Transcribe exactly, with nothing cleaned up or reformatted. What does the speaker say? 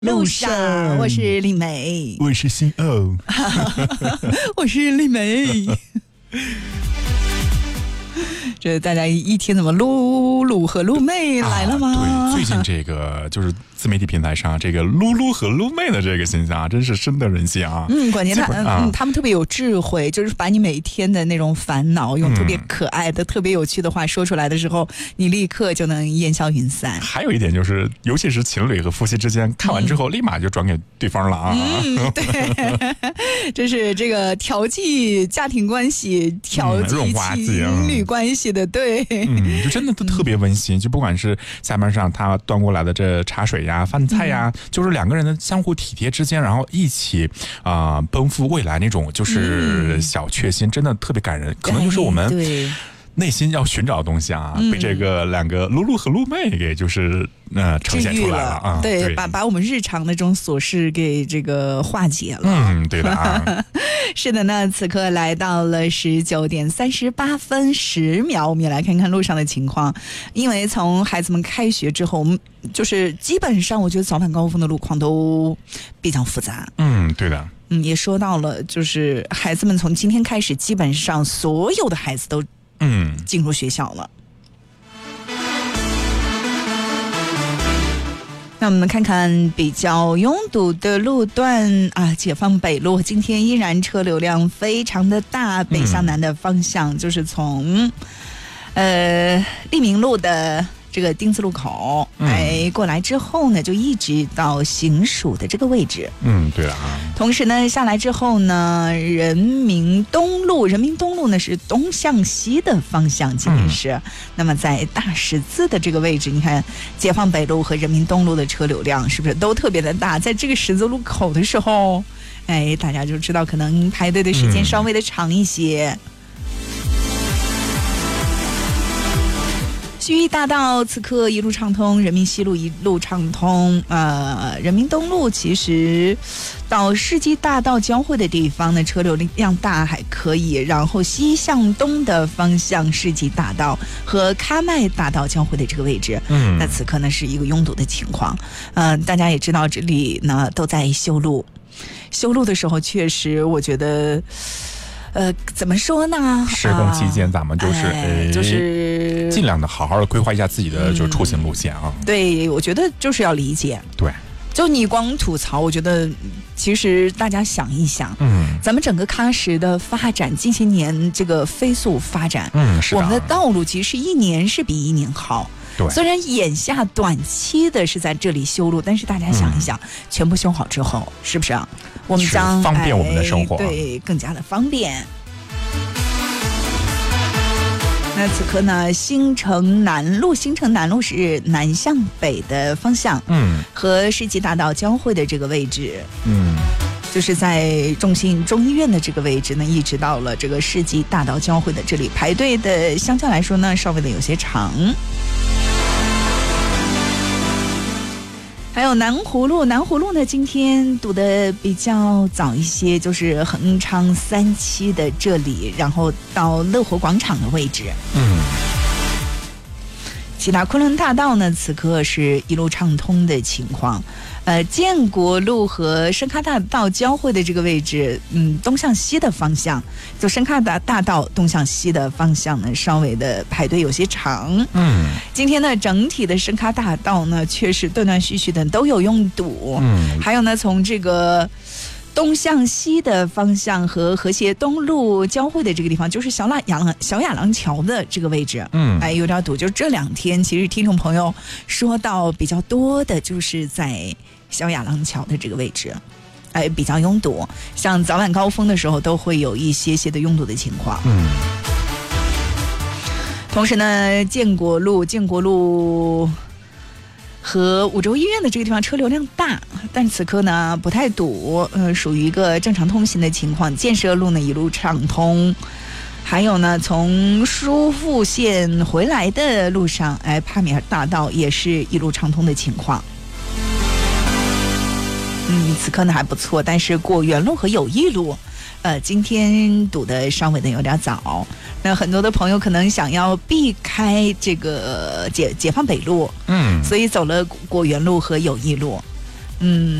路上，我是丽梅， 我是新欧， 我是丽梅。这大家一天怎么露露和露妹来了吗？ 啊、对，最近这个就是自媒体平台上这个露露和露妹的这个现象啊，真是深得人心啊。 嗯，关键他嗯、 啊、 他们特别有智慧，就是把你每天的那种烦恼用特别可爱的、嗯、特别有趣的话说出来的时候，你立刻就能烟消云散。 还有一点就是，尤其是情侣和夫妻之间，看完之后立马就转给对方了啊。 嗯，对，这是这个调剂家庭关系、调剂情侣关系的，对。 嗯，就真的都特别温馨，就不管是下班上他端过来的这茶水呀、饭菜呀，嗯、就是两个人的相互体贴之间，然后一起啊、呃、奔赴未来那种就是小确幸，嗯、真的特别感人。可能就是我们内心要寻找的东西啊，被这个两个露露和露妹给就是呃呈现出来了啊。 对，对把把我们日常的这种琐事给这个化解了。 嗯，对的啊。 是的呢，此刻来到了十九点三十八分十秒，我们也来看看路上的情况。因为从孩子们开学之后，我们就是基本上我觉得早晚高峰的路况都比较复杂。 嗯，对的。 嗯，也说到了，就是孩子们从今天开始，基本上所有的孩子都嗯进入学校了。那我们看看比较拥堵的路段啊，解放北路今天依然车流量非常的大，北向南的方向、嗯、就是从呃利民路的这个丁字路口哎、嗯、过来之后呢，就一直到行署的这个位置。 嗯，对啊。 同时呢，下来之后呢，人民东路，人民东路呢是东向西的方向，今天是、嗯。那么在大十字的这个位置，你看解放北路和人民东路的车流量是不是都特别的大？在这个十字路口的时候，哎，大家就知道可能排队的时间稍微的长一些。嗯，盱眙大道此刻一路畅通，人民西路一路畅通，呃，人民东路其实到世纪大道交汇的地方呢，车流量大还可以，然后西向东的方向，世纪大道和喀麦大道交汇的这个位置，嗯，那此刻呢是一个拥堵的情况，呃，大家也知道这里呢都在修路，修路的时候确实我觉得。呃，怎么说呢？ 施工期间，咱们就是、 哎、就是尽量的好好的规划一下自己的就是出行路线啊。 嗯、对，我觉得就是要理解。 对， 就你光吐槽，我觉得其实大家想一想，嗯，咱们整个喀什的发展近些年这个飞速发展， 嗯，是的， 我们的道路其实一年是比一年好。 对， 虽然眼下短期的是在这里修路，但是大家想一想，嗯、全部修好之后，是不是啊？我们将方便我们的生活， 哎、对，更加的方便。那此刻呢，新城南路，新城南路是南向北的方向，嗯，和世纪大道交汇的这个位置，嗯，就是在中信中医院的这个位置呢，一直到了这个世纪大道交汇的这里，排队的相较来说呢，稍微的有些长。还有南湖路，南湖路呢今天堵得比较早一些，就是恒昌三期的这里，然后到乐活广场的位置。嗯。其他昆仑大道呢，此刻是一路畅通的情况。呃，建国路和深喀大道交汇的这个位置，嗯，东向西的方向，就深喀大大道东向西的方向呢，稍微的排队有些长。嗯，今天呢，整体的深喀大道呢，确实断断续续的都有拥堵。嗯，还有呢，从这个东向西的方向和和谐东路交汇的这个地方，就是小亚郎小亚郎桥的这个位置，嗯，哎，有点堵。就是这两天，其实听众朋友说到比较多的，就是在小亚郎桥的这个位置，哎，比较拥堵。像早晚高峰的时候，都会有一些些的拥堵的情况。嗯。同时呢，建国路、建国路和五洲医院的这个地方车流量大，但此刻呢不太堵，呃，属于一个正常通行的情况。建设路呢一路畅通，还有呢从疏附线回来的路上，哎，帕米尔大道也是一路畅通的情况。嗯，此刻呢还不错，但是过原路和友谊路，呃，今天堵得稍微的有点早。那很多的朋友可能想要避开这个解解放北路，嗯，所以走了果园路和友谊路。 嗯。